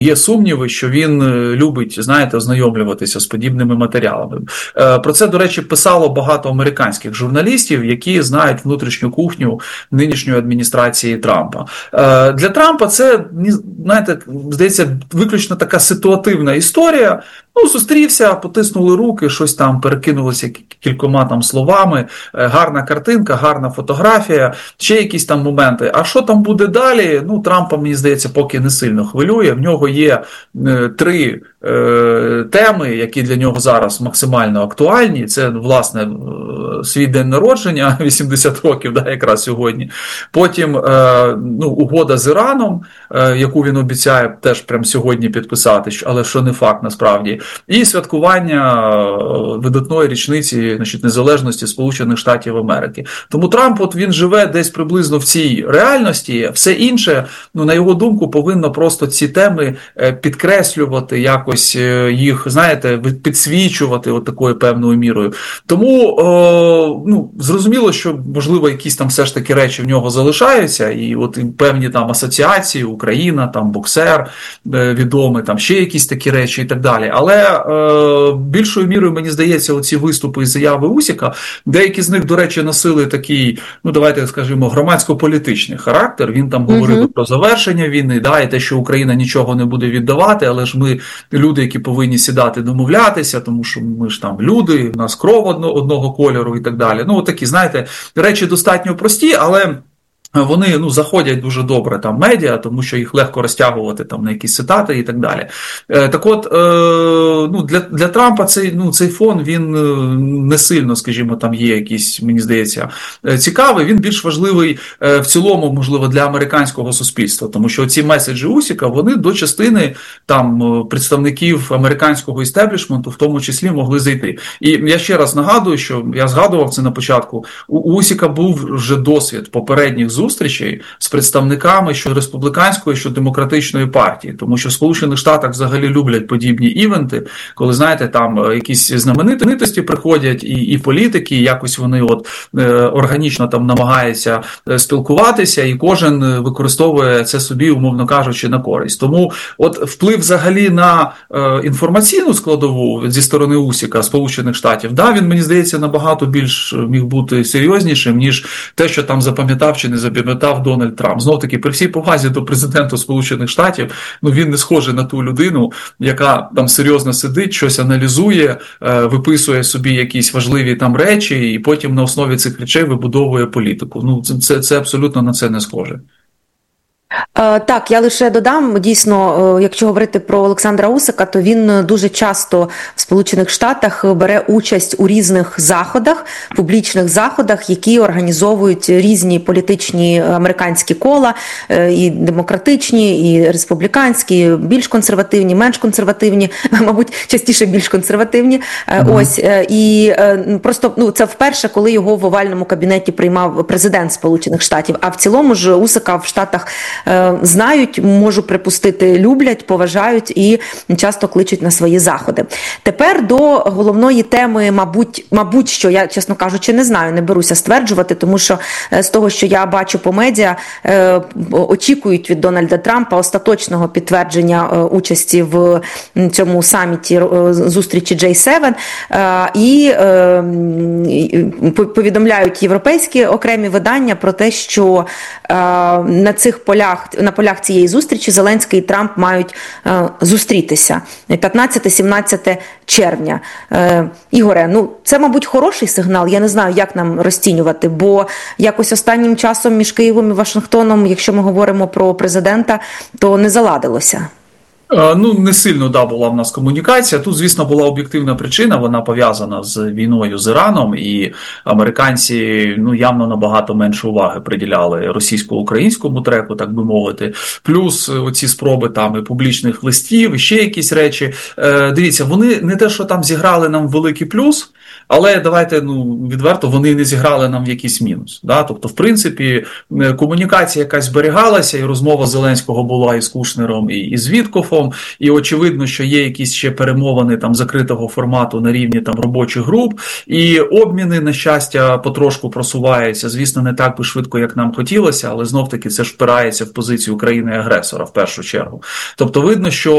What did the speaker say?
Є сумніви, що він любить, знаєте, ознайомлюватися з подібними матеріалами. Про це, до речі, писало багато американських журналістів, які знають внутрішню кухню нинішньої адміністрації Трампа. Для Трампа це, знаєте, здається, виключно така ситуативна історія. Ну, зустрівся, потиснули руки, щось там перекинулося кількома там словами, гарна картинка, гарна фотографія, ще якісь там моменти. А що там буде далі? Ну, Трампа, мені здається, поки не сильно хвилює. В нього є 3 теми, які для нього зараз максимально актуальні. Це, власне, свій день народження, 80 років, да, якраз сьогодні. Потім угода з Іраном, яку він обіцяє теж прямо сьогодні підписати, але що не факт насправді. І святкування видатної річниці, значить, незалежності Сполучених Штатів Америки. Тому Трамп, от він живе десь приблизно в цій реальності, все інше, ну, на його думку, повинно просто ці теми підкреслювати, якось їх, знаєте, підсвічувати от такою певною мірою. Тому, зрозуміло, що, можливо, якісь там все ж таки речі в нього залишаються, і от певні там асоціації, Україна, там боксер відомий, там ще якісь такі речі і так далі. Але більшою мірою, мені здається, оці виступи і заяви Усіка, деякі з них, до речі, носили такий, ну, давайте скажімо, громадсько-політичний характер. Він там говорив про завершення війни, да, і те, що Україна нічого не буде віддавати, але ж ми люди, які повинні сідати, домовлятися, тому що ми ж там люди, у нас кров одного кольору і так далі. Ну, такі, знаєте, речі достатньо прості, але вони, заходять дуже добре там медіа, тому що їх легко розтягувати там на якісь цитати і так далі. Так от, для Трампа цей фон, він не сильно, скажімо, там є якийсь, мені здається, цікавий. Він більш важливий в цілому, можливо, для американського суспільства, тому що ці меседжі Усіка, вони до частини там представників американського істеблішменту в тому числі могли зайти. І я ще раз нагадую, що я згадував це на початку, у Усіка був вже досвід попередніх зустрічей з представниками що республіканської, що демократичної партії, тому що в Сполучених Штатах взагалі люблять подібні івенти, коли, знаєте, там якісь знаменитості приходять і політики, і якось вони органічно там намагаються спілкуватися, і кожен використовує це собі, умовно кажучи, на користь. Тому от вплив взагалі на інформаційну складову зі сторони Усіка Сполучених Штатів, да, він, мені здається, набагато більш міг бути серйознішим, ніж те, що там запам'ятав чи не запам'ятав Дональд Трамп. Знов-таки, при всій повазі до президента Сполучених Штатів, він не схожий на ту людину, яка там серйозно сидить, щось аналізує, виписує собі якісь важливі там речі і потім на основі цих речей вибудовує політику. Це абсолютно на це не схоже. Так, я лише додам, дійсно, якщо говорити про Олександра Усика, то він дуже часто в Сполучених Штатах бере участь у різних заходах, публічних заходах, які організовують різні політичні американські кола, і демократичні, і республіканські, більш консервативні, менш консервативні, мабуть, частіше більш консервативні. Ось, і просто, це вперше, коли його в овальному кабінеті приймав президент Сполучених Штатів, а в цілому ж Усика в Штатах знають, можу припустити, люблять, поважають і часто кличуть на свої заходи. Тепер до головної теми, мабуть, що я, чесно кажучи, не знаю, не беруся стверджувати, тому що з того, що я бачу по медіа, очікують від Дональда Трампа остаточного підтвердження участі в цьому саміті зустрічі J7 і повідомляють європейські окремі видання про те, що на полях цієї зустрічі Зеленський і Трамп мають зустрітися 15-17 червня. Ігоре, це, мабуть, хороший сигнал, я не знаю, як нам розцінювати, бо якось останнім часом між Києвом і Вашингтоном, якщо ми говоримо про президента, то не заладилося. Не сильно, була в нас комунікація. Тут, звісно, була об'єктивна причина, вона пов'язана з війною з Іраном, і американці, явно набагато менше уваги приділяли російсько-українському треку, так би мовити. Плюс оці спроби там і публічних листів, і ще якісь речі. Дивіться, вони не те, що там зіграли нам великий плюс, Але давайте, відверто, вони не зіграли нам в якийсь мінус. Да? Тобто, в принципі, комунікація якась зберігалася, і розмова Зеленського була і з Кушнером, і з Віткофом, і очевидно, що є якісь ще перемовини там закритого формату на рівні там робочих груп, і обміни, на щастя, потрошку просуваються. Звісно, не так би швидко, як нам хотілося, але знов-таки це ж впирається в позицію країни-агресора в першу чергу. Тобто видно, що